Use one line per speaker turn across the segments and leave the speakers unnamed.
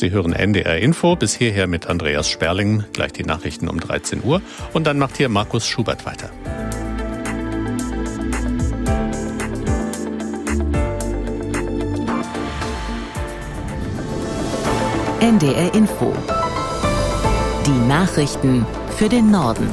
Sie hören NDR Info, bis hierher mit Andreas Sperling, gleich die Nachrichten um 13 Uhr und dann macht hier Markus Schubert weiter.
NDR Info. Die Nachrichten für den Norden.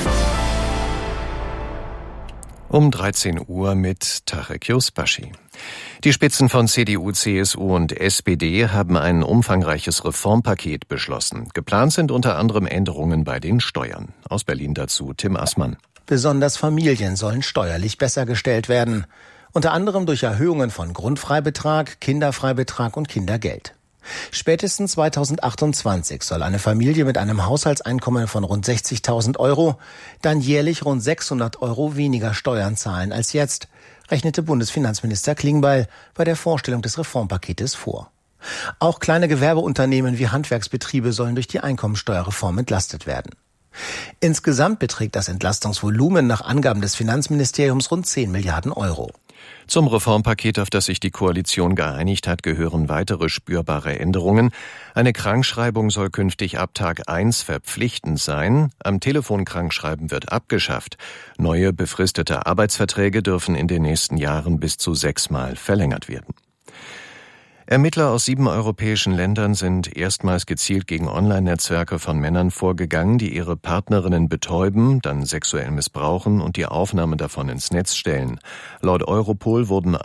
Um 13 Uhr mit Tarek Yusbashi. Die Spitzen von CDU, CSU und SPD haben ein umfangreiches Reformpaket beschlossen. Geplant sind unter anderem Änderungen bei den Steuern. Aus Berlin dazu Tim Assmann.
Besonders Familien sollen steuerlich besser gestellt werden. Unter anderem durch Erhöhungen von Grundfreibetrag, Kinderfreibetrag und Kindergeld. Spätestens 2028 soll eine Familie mit einem Haushaltseinkommen von rund 60.000 Euro dann jährlich rund 600 Euro weniger Steuern zahlen als jetzt, rechnete Bundesfinanzminister Klingbeil bei der Vorstellung des Reformpaketes vor. Auch kleine Gewerbeunternehmen wie Handwerksbetriebe sollen durch die Einkommensteuerreform entlastet werden. Insgesamt beträgt das Entlastungsvolumen nach Angaben des Finanzministeriums rund 10 Milliarden Euro.
Zum Reformpaket, auf das sich die Koalition geeinigt hat, gehören weitere spürbare Änderungen. Eine Krankschreibung soll künftig ab Tag 1 verpflichtend sein. Am Telefon Krankschreiben wird abgeschafft. Neue befristete Arbeitsverträge dürfen in den nächsten Jahren bis zu 6-mal verlängert werden. Ermittler aus 7 europäischen Ländern sind erstmals gezielt gegen Online-Netzwerke von Männern vorgegangen, die ihre Partnerinnen betäuben, dann sexuell missbrauchen und die Aufnahmen davon ins Netz stellen. Laut Europol wurden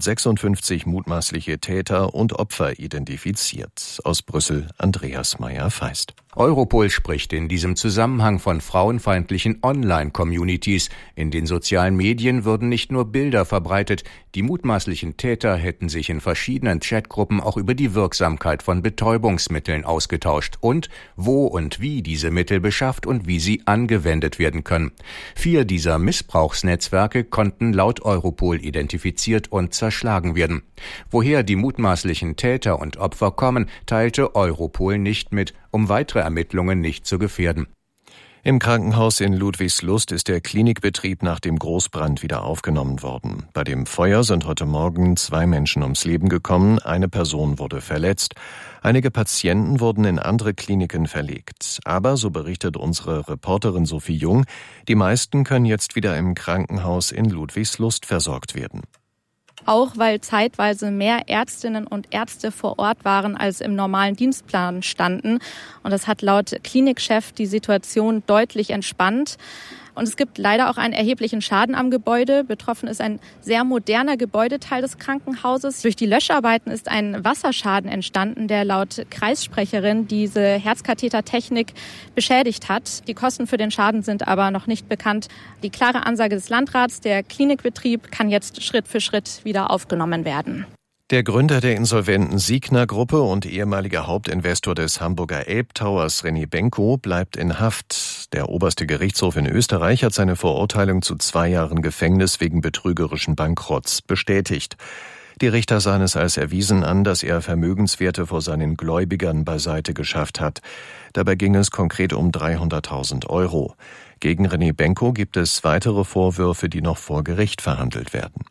156 mutmaßliche Täter und Opfer identifiziert. Aus Brüssel Andreas Meyer-Feist.
Europol spricht in diesem Zusammenhang von frauenfeindlichen Online-Communities. In den sozialen Medien würden nicht nur Bilder verbreitet, die mutmaßlichen Täter hätten sich in verschiedenen Chatgruppen auch über die Wirksamkeit von Betäubungsmitteln ausgetauscht und wo und wie diese Mittel beschafft und wie sie angewendet werden können. 4 dieser Missbrauchsnetzwerke konnten laut Europol identifiziert und zerschlagen werden. Woher die mutmaßlichen Täter und Opfer kommen, teilte Europol nicht mit, um weitere Ermittlungen nicht zu gefährden.
Im Krankenhaus in Ludwigslust ist der Klinikbetrieb nach dem Großbrand wieder aufgenommen worden. Bei dem Feuer sind heute Morgen 2 Menschen ums Leben gekommen, eine Person wurde verletzt. Einige Patienten wurden in andere Kliniken verlegt. Aber, so berichtet unsere Reporterin Sophie Jung, die meisten können jetzt wieder im Krankenhaus in Ludwigslust versorgt werden.
Auch weil zeitweise mehr Ärztinnen und Ärzte vor Ort waren, als im normalen Dienstplan standen. Und das hat laut Klinikchef die Situation deutlich entspannt. Und es gibt leider auch einen erheblichen Schaden am Gebäude. Betroffen ist ein sehr moderner Gebäudeteil des Krankenhauses. Durch die Löscharbeiten ist ein Wasserschaden entstanden, der laut Kreissprecherin diese Herzkathetertechnik beschädigt hat. Die Kosten für den Schaden sind aber noch nicht bekannt. Die klare Ansage des Landrats, der Klinikbetrieb kann jetzt Schritt für Schritt wieder aufgenommen werden.
Der Gründer der insolventen Signa-Gruppe und ehemaliger Hauptinvestor des Hamburger Elbtowers René Benko bleibt in Haft. Der oberste Gerichtshof in Österreich hat seine Verurteilung zu 2 Jahren Gefängnis wegen betrügerischen Bankrotts bestätigt. Die Richter sahen es als erwiesen an, dass er Vermögenswerte vor seinen Gläubigern beiseite geschafft hat. Dabei ging es konkret um 300.000 Euro. Gegen René Benko gibt es weitere Vorwürfe, die noch vor Gericht verhandelt werden.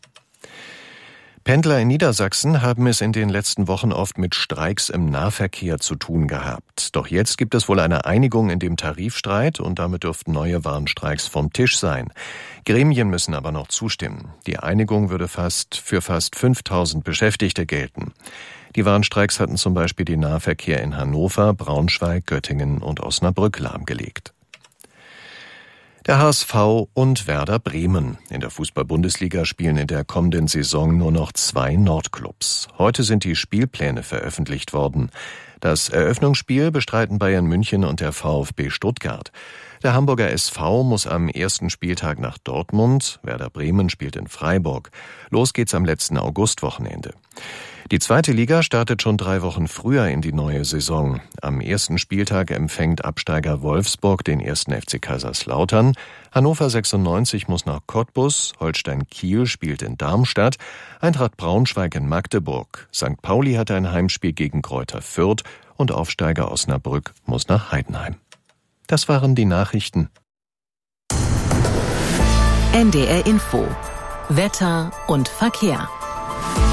Pendler in Niedersachsen haben es in den letzten Wochen oft mit Streiks im Nahverkehr zu tun gehabt. Doch jetzt gibt es wohl eine Einigung in dem Tarifstreit und damit dürften neue Warnstreiks vom Tisch sein. Gremien müssen aber noch zustimmen. Die Einigung würde für fast 5.000 Beschäftigte gelten. Die Warnstreiks hatten zum Beispiel den Nahverkehr in Hannover, Braunschweig, Göttingen und Osnabrück lahmgelegt. Der HSV und Werder Bremen. In der Fußball-Bundesliga spielen in der kommenden Saison nur noch 2 Nordclubs. Heute sind die Spielpläne veröffentlicht worden. Das Eröffnungsspiel bestreiten Bayern München und der VfB Stuttgart. Der Hamburger SV muss am ersten Spieltag nach Dortmund. Werder Bremen spielt in Freiburg. Los geht's am letzten Augustwochenende. Die 2. Liga startet schon 3 Wochen früher in die neue Saison. Am ersten Spieltag empfängt Absteiger Wolfsburg den 1. FC Kaiserslautern. Hannover 96 muss nach Cottbus, Holstein Kiel spielt in Darmstadt, Eintracht Braunschweig in Magdeburg. St. Pauli hat ein Heimspiel gegen Greuther Fürth und Aufsteiger Osnabrück muss nach Heidenheim. Das waren die Nachrichten.
NDR Info. Wetter und Verkehr.